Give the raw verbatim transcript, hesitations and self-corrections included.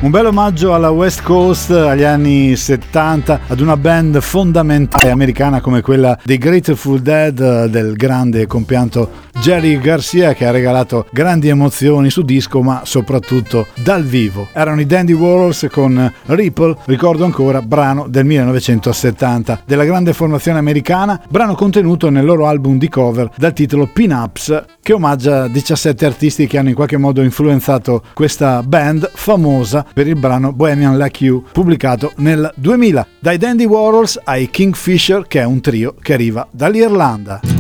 Un bel omaggio alla West Coast, agli anni settanta, ad una band fondamentale americana come quella dei Grateful Dead, del grande e compianto Jerry Garcia, che ha regalato grandi emozioni su disco ma soprattutto dal vivo. Erano i Dandy Warhols con Ripple, ricordo ancora, brano del millenovecentosettanta della grande formazione americana, brano contenuto nel loro album di cover dal titolo Pin Ups, che omaggia diciassette artisti che hanno in qualche modo influenzato questa band famosa per il brano Bohemian Like You, pubblicato nel duemila. Dai Dandy Warhols ai Kingfisher, che è un trio che arriva dall'Irlanda.